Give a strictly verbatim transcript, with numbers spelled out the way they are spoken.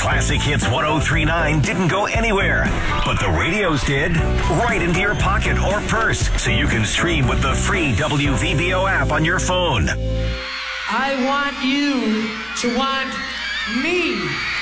Classic Hits ten thirty-nine didn't go anywhere, but the radios did. Right into your pocket or purse, so you can stream with the free W V B O app on your phone. I want you to want me.